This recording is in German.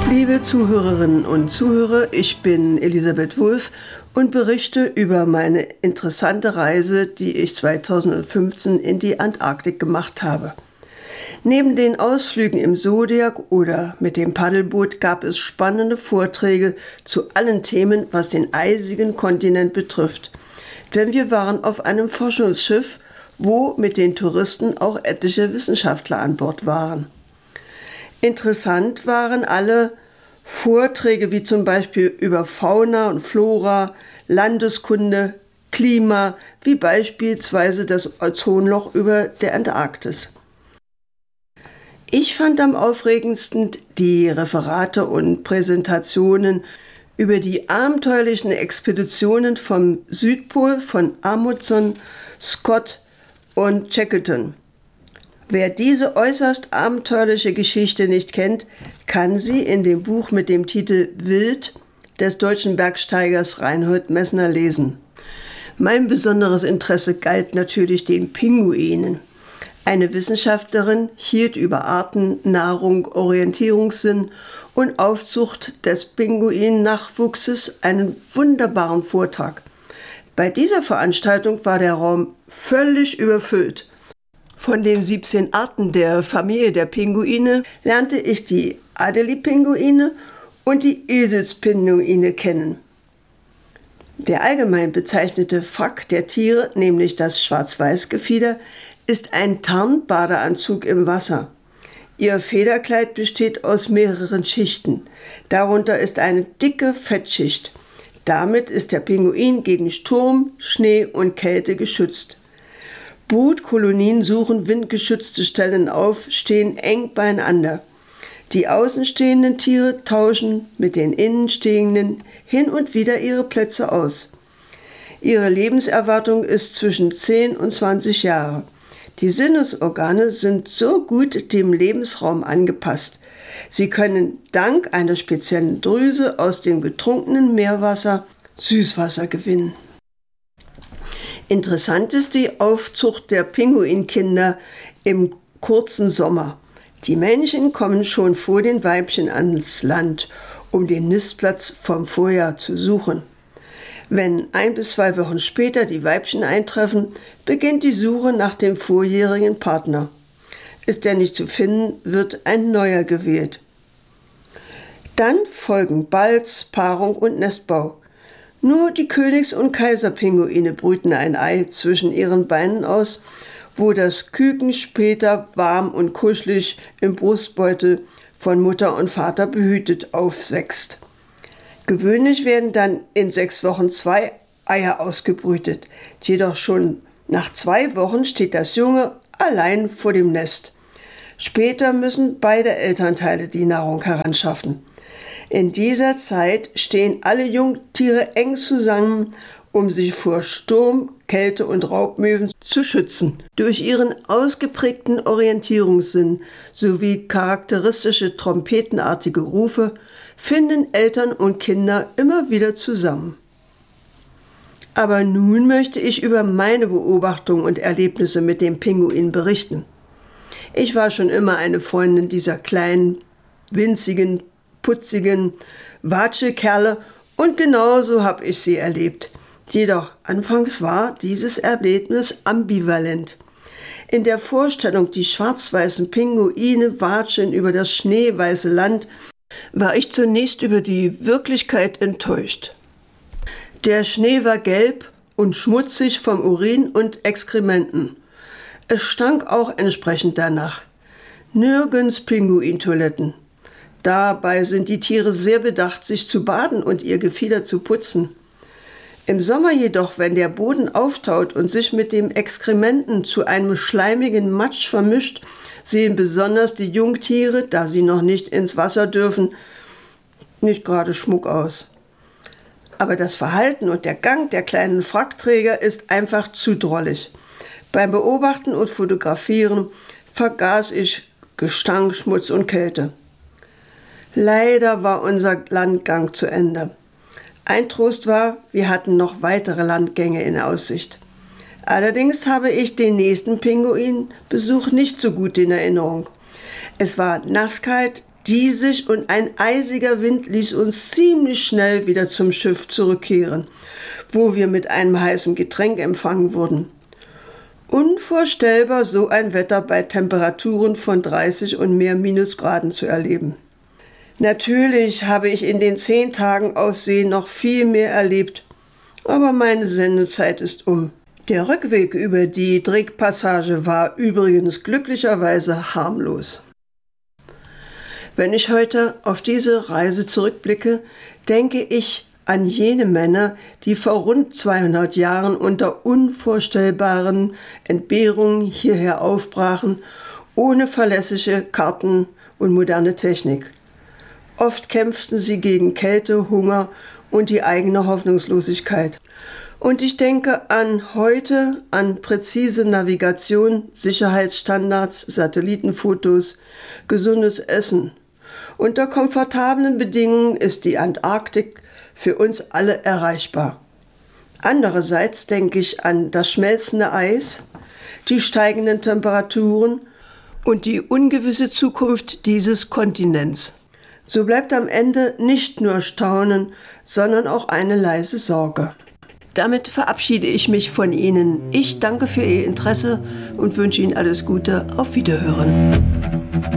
Liebe Zuhörerinnen und Zuhörer, ich bin Elisabeth Wulff und berichte über meine interessante Reise, die ich 2015 in die Antarktik gemacht habe. Neben den Ausflügen im Zodiac oder mit dem Paddelboot gab es spannende Vorträge zu allen Themen, was den eisigen Kontinent betrifft. Denn wir waren auf einem Forschungsschiff, wo mit den Touristen auch etliche Wissenschaftler an Bord waren. Interessant waren alle Vorträge wie zum Beispiel über Fauna und Flora, Landeskunde, Klima, wie beispielsweise das Ozonloch über der Antarktis. Ich fand am aufregendsten die Referate und Präsentationen über die abenteuerlichen Expeditionen vom Südpol von Amundsen, Scott und Shackleton. Wer diese äußerst abenteuerliche Geschichte nicht kennt, kann sie in dem Buch mit dem Titel Wild des deutschen Bergsteigers Reinhold Messner lesen. Mein besonderes Interesse galt natürlich den Pinguinen. Eine Wissenschaftlerin hielt über Arten, Nahrung, Orientierungssinn und Aufzucht des Pinguin-Nachwuchses einen wunderbaren Vortrag. Bei dieser Veranstaltung war der Raum völlig überfüllt. Von den 17 Arten der Familie der Pinguine lernte ich die Adelie-Pinguine und die Eselspinguine kennen. Der allgemein bezeichnete Frack der Tiere, nämlich das Schwarz-Weiß-Gefieder, ist ein Tarnbadeanzug im Wasser. Ihr Federkleid besteht aus mehreren Schichten. Darunter ist eine dicke Fettschicht. Damit ist der Pinguin gegen Sturm, Schnee und Kälte geschützt. Brutkolonien suchen windgeschützte Stellen auf, stehen eng beieinander. Die außenstehenden Tiere tauschen mit den innenstehenden hin und wieder ihre Plätze aus. Ihre Lebenserwartung ist zwischen 10 und 20 Jahre. Die Sinnesorgane sind so gut dem Lebensraum angepasst. Sie können dank einer speziellen Drüse aus dem getrunkenen Meerwasser Süßwasser gewinnen. Interessant ist die Aufzucht der Pinguinkinder im kurzen Sommer. Die Männchen kommen schon vor den Weibchen ans Land, um den Nistplatz vom Vorjahr zu suchen. Wenn 1 bis 2 Wochen später die Weibchen eintreffen, beginnt die Suche nach dem vorjährigen Partner. Ist er nicht zu finden, wird ein neuer gewählt. Dann folgen Balz, Paarung und Nestbau. Nur die Königs- und Kaiserpinguine brüten ein Ei zwischen ihren Beinen aus, wo das Küken später warm und kuschelig im Brustbeutel von Mutter und Vater behütet aufwächst. Gewöhnlich werden dann in 6 Wochen 2 Eier ausgebrütet. Jedoch schon nach 2 Wochen steht das Junge allein vor dem Nest. Später müssen beide Elternteile die Nahrung heranschaffen. In dieser Zeit stehen alle Jungtiere eng zusammen, um sich vor Sturm, Kälte und Raubmöwen zu schützen. Durch ihren ausgeprägten Orientierungssinn sowie charakteristische trompetenartige Rufe finden Eltern und Kinder immer wieder zusammen. Aber nun möchte ich über meine Beobachtungen und Erlebnisse mit dem Pinguin berichten. Ich war schon immer eine Freundin dieser kleinen, winzigen, putzigen Watschekerle und genauso habe ich sie erlebt. Jedoch anfangs war dieses Erlebnis ambivalent. In der Vorstellung, die schwarz-weißen Pinguine watscheln über das schneeweiße Land, war ich zunächst über die Wirklichkeit enttäuscht. Der Schnee war gelb und schmutzig vom Urin und Exkrementen. Es stank auch entsprechend danach. Nirgends Pinguintoiletten. Dabei sind die Tiere sehr bedacht, sich zu baden und ihr Gefieder zu putzen. Im Sommer jedoch, wenn der Boden auftaut und sich mit dem Exkrementen zu einem schleimigen Matsch vermischt, sehen besonders die Jungtiere, da sie noch nicht ins Wasser dürfen, nicht gerade Schmuck aus. Aber das Verhalten und der Gang der kleinen Frackträger ist einfach zu drollig. Beim Beobachten und Fotografieren vergaß ich Gestank, Schmutz und Kälte. Leider war unser Landgang zu Ende. Ein Trost war, wir hatten noch weitere Landgänge in Aussicht. Allerdings habe ich den nächsten Pinguinbesuch nicht so gut in Erinnerung. Es war nasskalt, diesig und ein eisiger Wind ließ uns ziemlich schnell wieder zum Schiff zurückkehren, wo wir mit einem heißen Getränk empfangen wurden. Unvorstellbar, so ein Wetter bei Temperaturen von 30 und mehr Minusgraden zu erleben. Natürlich habe ich in den 10 Tagen auf See noch viel mehr erlebt, aber meine Sendezeit ist um. Der Rückweg über die Drake-Passage war übrigens glücklicherweise harmlos. Wenn ich heute auf diese Reise zurückblicke, denke ich an jene Männer, die vor rund 200 Jahren unter unvorstellbaren Entbehrungen hierher aufbrachen, ohne verlässliche Karten und moderne Technik. Oft kämpften sie gegen Kälte, Hunger und die eigene Hoffnungslosigkeit. Und ich denke an heute, an präzise Navigation, Sicherheitsstandards, Satellitenfotos, gesundes Essen. Unter komfortablen Bedingungen ist die Antarktik für uns alle erreichbar. Andererseits denke ich an das schmelzende Eis, die steigenden Temperaturen und die ungewisse Zukunft dieses Kontinents. So bleibt am Ende nicht nur Staunen, sondern auch eine leise Sorge. Damit verabschiede ich mich von Ihnen. Ich danke für Ihr Interesse und wünsche Ihnen alles Gute. Auf Wiederhören.